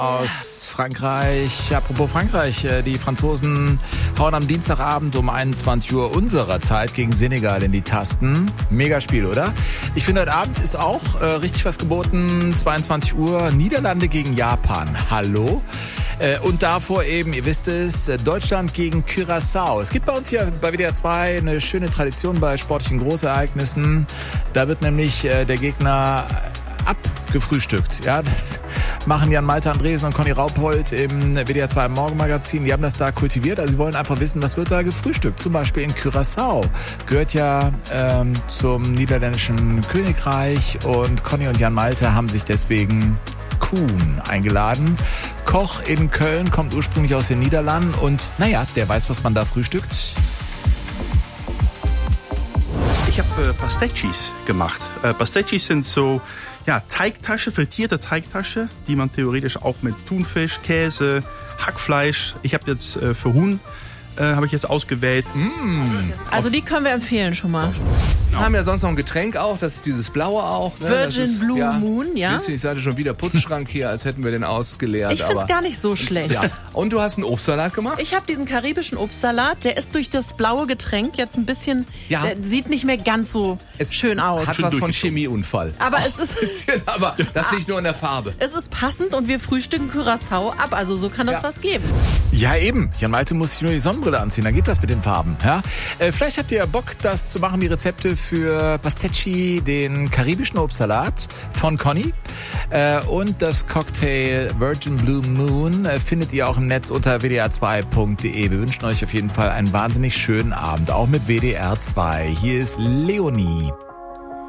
aus Frankreich. Apropos Frankreich, die Franzosen hauen am Dienstagabend um 21 Uhr unserer Zeit gegen Senegal in die Tasten. Mega Spiel, oder? Ich finde, heute Abend ist auch richtig was geboten. 22 Uhr, Niederlande gegen Japan. Hallo? Und davor eben, ihr wisst es, Deutschland gegen Curaçao. Es gibt bei uns hier bei WDR 2 eine schöne Tradition bei sportlichen Großereignissen. Da wird nämlich der Gegner abgefrühstückt. Ja, das machen Jan Malte Andresen und Conny Raupold im WDR 2 Morgenmagazin. Die haben das da kultiviert. Also sie wollen einfach wissen, was wird da gefrühstückt. Zum Beispiel in Curaçao. Gehört ja zum niederländischen Königreich. Und Conny und Jan Malte haben sich deswegen Kuhn eingeladen. Koch in Köln, kommt ursprünglich aus den Niederlanden. Und naja, der weiß, was man da frühstückt. Ich habe Pastetschis gemacht. Pastetschis sind so Teigtasche, frittierte Teigtasche, die man theoretisch auch mit Thunfisch, Käse, Hackfleisch. Ich habe jetzt für Huhn habe ich jetzt ausgewählt. Also die können wir empfehlen schon mal. Wir haben ja sonst noch ein Getränk auch, das ist dieses blaue auch. Ne? Virgin Blue Moon, ja. Bisschen, ich sagte schon wieder Putzschrank hier, als hätten wir den ausgeleert. Ich find's gar nicht so schlecht. Ja. Und du hast einen Obstsalat gemacht? Ich habe diesen karibischen Obstsalat, der ist durch das blaue Getränk jetzt ein bisschen, sieht nicht mehr ganz so schön aus. Hat was von Chemieunfall. Aber es ist bisschen, aber das liegt nur in der Farbe. Es ist passend und wir frühstücken Curaçao ab, also so kann das was geben. Ja, eben. Jan Malte muss sich nur die Sonnenbrille anziehen, dann geht das mit den Farben. Ja? Vielleicht habt ihr ja Bock, das zu machen, die Rezepte für Pastetchi, den karibischen Obstsalat von Conny und das Cocktail Virgin Blue Moon findet ihr auch im Netz unter wdr2.de. Wir wünschen euch auf jeden Fall einen wahnsinnig schönen Abend, auch mit WDR 2. Hier ist Leonie.